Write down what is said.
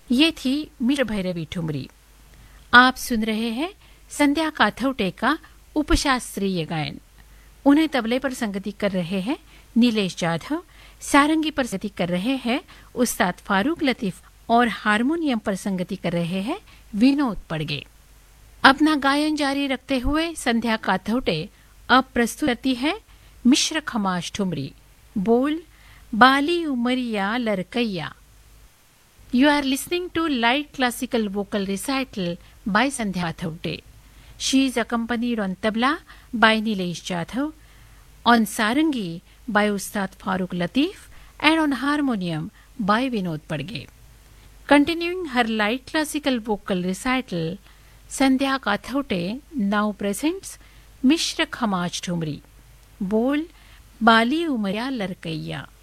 ये थी मिश्र भैरवी ठुमरी। आप सुन रहे हैं संध्या काथौटे का उपशास्त्रीय गायन। उन्हें तबले पर संगति कर रहे हैं नीलेश जाधव, सारंगी पर संगति कर रहे हैं उस्ताद फारूक लतीफ और हारमोनियम पर संगति कर रहे हैं विनोद पड़गे। अपना गायन जारी रखते हुए संध्या काथौटे अब प्रस्तुत करती है मिश्र खमाश ठुमरी, बोल बाली Umaria लरकैया। You are listening to light classical vocal recital by Sandhya Kathauté. She is accompanied on tabla by Nilesh Jadhav, on sarangi by Ustad Farooq Latif, and on harmonium by Vinod Padge. Continuing her light classical vocal recital, Sandhya Kathauté now presents Mishra Khamaaj Thumri, Bol Bali Umariya Larkaiya.